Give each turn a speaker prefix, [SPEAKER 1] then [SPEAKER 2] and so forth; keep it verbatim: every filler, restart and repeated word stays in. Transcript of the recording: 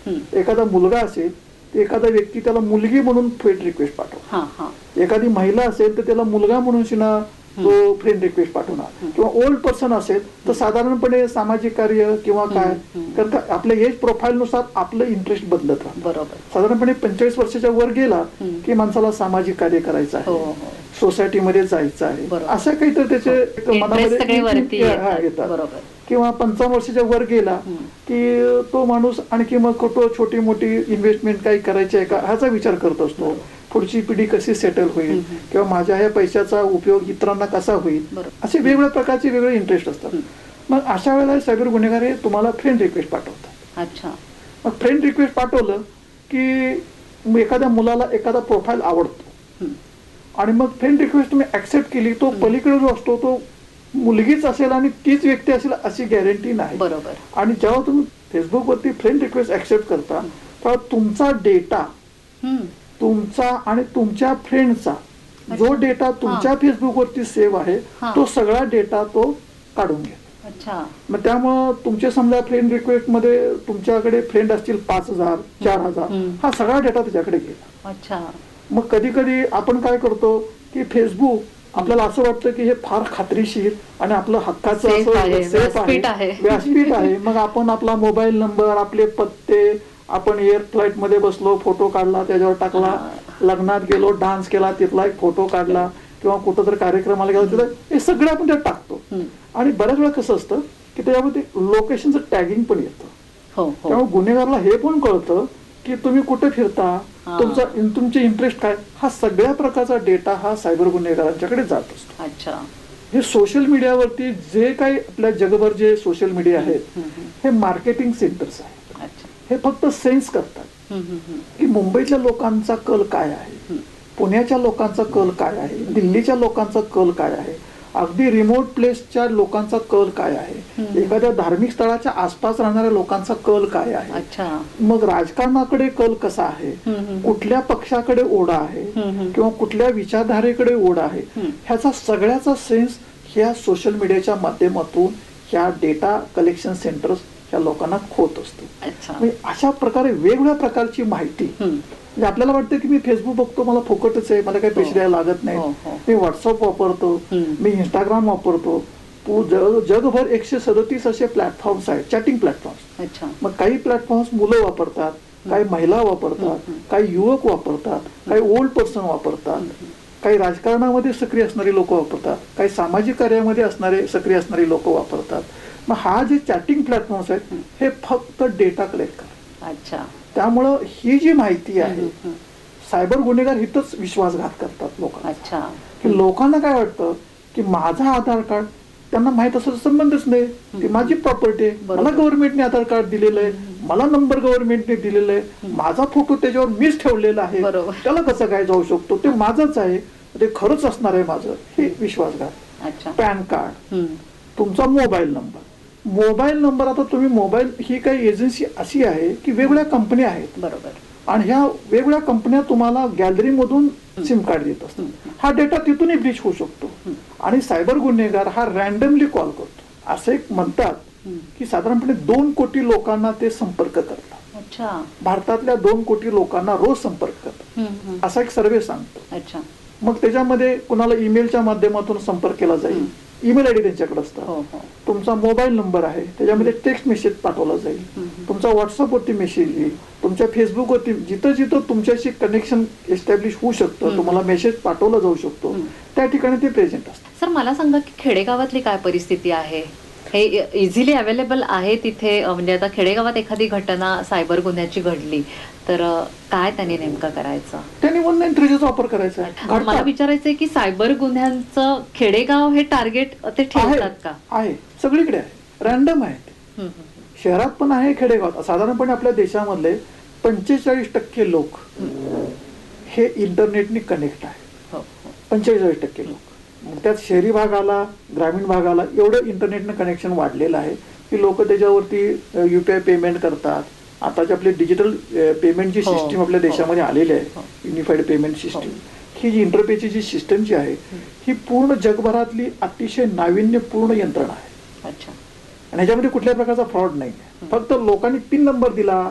[SPEAKER 1] एखादा मुलगा असेल तर एखादा व्यक्ती त्याला मुलगी म्हणून फ्रेंड रिक्वेस्ट पाठवतो, एखादी महिला असेल तर त्याला मुलगा म्हणून शिना तो फ्रेंड रिक्वेस्ट पाठवणार, किंवा ओल्ड पर्सन असेल तर साधारणपणे सामाजिक कार्य किंवा काय, कारण आपल्या एज प्रोफाईल नुसार आपलं इंटरेस्ट बदलत राहतं.
[SPEAKER 2] बरोबर.
[SPEAKER 1] साधारणपणे पंचेचाळीस वर्षाच्या वर गेला की माणसाला सामाजिक कार्य करायचं आहे, सोसायटीमध्ये जायचं आहे, असं काहीतरी त्याचे मनामध्ये येतात. किंवा पंचावन्न वर्षाच्या वर गेला की तो माणूस आणखी मग कुठं छोटी मोठी इन्व्हेस्टमेंट काही करायची आहे का ह्याचा विचार करत असतो. पुढची पिढी कशी सेटल होईल किंवा माझ्या ह्या पैशाचा उपयोग इतरांना कसा होईल, असे वेगवेगळ्या प्रकारचे वेगवेगळे इंटरेस्ट असतात. मग अशा वेळेला सायबर गुन्हेगार हे तुम्हाला फ्रेंड रिक्वेस्ट पाठवतात.
[SPEAKER 2] अच्छा.
[SPEAKER 1] मग फ्रेंड रिक्वेस्ट पाठवलं की एखाद्या मुलाला एखादा प्रोफाईल आवडतो आणि मग फ्रेंड रिक्वेस्ट तुम्ही ऍक्सेप्ट केली, तो पलीकडे जो असतो तो मुलगीच असेल आणि तीच व्यक्ती असेल अशी गॅरंटी नाही.
[SPEAKER 2] बरोबर.
[SPEAKER 1] आणि जेव्हा तुम्ही फेसबुकवरती फ्रेंड रिक्वेस्ट ऍक्सेप्ट करता तेव्हा तुमचा डेटा, तुमचा आणि तुमच्या फ्रेंडचा जो डेटा तुमच्या फेसबुकवरती सेव्ह आहे तो सगळा डेटा तो काढून घेतो.
[SPEAKER 2] अच्छा.
[SPEAKER 1] मग त्यामुळं तुमचे समजा फ्रेंड रिक्वेस्ट मध्ये तुमच्याकडे फ्रेंड असतील पाच हजार चार हजार हा सगळा डेटा त्याच्याकडे गेला.
[SPEAKER 2] अच्छा.
[SPEAKER 1] मग कधी कधी आपण काय करतो की फेसबुक आपल्याला असं वाटतं की हे फार खात्रीशीर आणि आपलं हक्काचं असं सेफ आहे, व्यासपीठ आहे. मग आपण आपला मोबाईल नंबर, आपले पत्ते, आपण एअर फ्लाईट मध्ये बसलो फोटो काढला त्याच्यावर टाकला, लग्नात गेलो डान्स केला तिथला एक फोटो काढला, किंवा कुठं तर कार्यक्रमाला गेला तिथं, हे सगळं आपण त्यात टाकतो. आणि बऱ्याच वेळा कसं असतं की त्याच्यामध्ये लोकेशनचं टॅगिंग पण येतं. त्यामुळे गुन्हेगारला हे पण कळतं की तुम्ही कुठे फिरता, तुमचा तुमचे इंटरेस्ट काय, हा सगळ्या प्रकारचा डेटा हा सायबर गुन्हेगारांच्याकडे जात असतो.
[SPEAKER 2] अच्छा. हे
[SPEAKER 1] सोशल मीडियावरती जे काही आपल्या जगभर जे सोशल मीडिया आहेत हे मार्केटिंग सेंटर्स आहेत. हे फक्त सेन्स करतात की मुंबईतल्या लोकांचा कल काय आहे, पुण्याच्या लोकांचा कल काय आहे, दिल्लीच्या लोकांचा कल काय आहे, अगदी रिमोट प्लेसच्या लोकांचा कल काय आहे, एखाद्या धार्मिक स्थळाच्या आसपास राहणाऱ्या लोकांचा कल काय आहे, मग राजकारणाकडे कल कसा आहे, कुठल्या पक्षाकडे ओढा आहे किंवा कुठल्या विचारधारेकडे ओढा आहे, ह्याचा सगळ्याचा सेन्स ह्या सोशल मीडियाच्या माध्यमातून ह्या डेटा कलेक्शन सेंटर्स ह्या लोकांना खोत असतो. अशा प्रकारे वेगवेगळ्या प्रकारची माहिती, म्हणजे आपल्याला वाटतं की मी फेसबुक बघतो मला फुकटच आहे, मला काही पैसे द्यायला लागत नाही, मी व्हॉट्सअप वापरतो, मी इंस्टाग्राम वापरतो, जगभर एकशे सदतीस असे प्लॅटफॉर्म्स आहेत, चॅटिंग प्लॅटफॉर्म्स. मग काही प्लॅटफॉर्म्स मुलं वापरतात, काही महिला वापरतात, काही युवक वापरतात, काही ओल्ड पर्सन वापरतात, काही राजकारणामध्ये सक्रिय असणारी लोक वापरतात, काही सामाजिक कार्यामध्ये असणारे सक्रिय असणारी लोक वापरतात. मग हा जे चॅटिंग प्लॅटफॉर्म्स आहेत हे फक्त डेटा कलेक्ट करतात.
[SPEAKER 2] अच्छा.
[SPEAKER 1] त्यामुळं ही जी माहिती आहे सायबर गुन्हेगार हिथंच विश्वासघात करतात लोकांना.
[SPEAKER 2] अच्छा.
[SPEAKER 1] की लोकांना काय वाटतं की माझा आधार कार्ड त्यांना माहित असं संबंधच नाही, ती माझी प्रॉपर्टी आहे, मला गव्हर्नमेंटने आधार कार्ड दिलेलं आहे, मला नंबर गव्हर्नमेंटने दिलेला आहे, माझा फोटो त्याच्यावर मीच ठेवलेला आहे, त्याला कसं काय जाऊ शकतो, ते माझंच आहे, ते खरंच असणार आहे माझं, हे विश्वासघात. पॅन कार्ड, तुमचा मोबाईल नंबर, मोबाईल नंबर आता तुम्ही मोबाईल ही काही एजन्सी अशी आहे की वेगवेगळ्या कंपन्या आहेत. बरोबर. आणि ह्या वेगवेगळ्या कंपन्या तुम्हाला गॅलरी मधून सिम कार्ड देत असतात. हा डेटा तिथूनही ब्रीच होऊ शकतो. आणि सायबर गुन्हेगार हा रॅन्डमली कॉल करतो. असं एक म्हणतात की साधारणपणे दोन कोटी लोकांना ते संपर्क करतात.
[SPEAKER 2] अच्छा.
[SPEAKER 1] भारतातल्या दोन कोटी लोकांना रोज संपर्क करतात असा एक सर्वे सांगतो.
[SPEAKER 2] अच्छा.
[SPEAKER 1] मग त्याच्यामध्ये कुणाला ईमेलच्या माध्यमातून संपर्क केला जाईल, ईमेल आयडी त्यांच्याकडे असतात, तुमचा मोबाईल नंबर आहे त्याच्यामध्ये टेक्स्ट मेसेज पाठवला जाईल, तुमचा व्हॉट्सअपवरती मेसेज येईल, तुमच्या फेसबुकवरती जिथं जिथं तुमच्याशी कनेक्शन एस्टॅब्लिश होऊ शकतं, तुम्हाला मेसेज पाठवला जाऊ शकतो, त्या ठिकाणी ते प्रेझेंट असतात.
[SPEAKER 2] सर मला सांगा की खेडेगावातली काय परिस्थिती आहे, हे इझिली अवेलेबल आहे तिथे, म्हणजे आता खेडेगावात एखादी घटना सायबर गुन्ह्याची घडली तर काय त्यांनी नेमकं करायचं?
[SPEAKER 1] त्यांनी ऑनलाईन ट्रेजरचा वापर करायचा.
[SPEAKER 2] मला विचारायचंय की सायबर गुन्ह्यांचं खेडेगाव हे टार्गेट ते ठेवतात का?
[SPEAKER 1] आहे, सगळीकडे आहे, रॅन्डम आहे, शहरात पण आहे, खेडेगावात. साधारणपणे आपल्या देशामधले पंचेचाळीस टक्के लोक हे इंटरनेटने कनेक्ट आहे. पंचेचाळीस टक्के लोक, त्यात शहरी भागाला ग्रामीण भागाला एवढं इंटरनेटनं कनेक्शन वाढलेलं आहे की लोक त्याच्यावरती युपीआय पेमेंट करतात. आताची आपली डिजिटल पेमेंटची सिस्टीम आपल्या देशामध्ये आलेली आहे, युनिफाईड पेमेंट सिस्टीम. ही जी इंटरपेची जी सिस्टम जी आहे ही पूर्ण जगभरातली अतिशय नाविन्यपूर्ण यंत्रणा आहे. आणि ह्याच्यामध्ये कुठल्याही प्रकारचा फ्रॉड नाही. फक्त लोकांनी पिन नंबर दिला,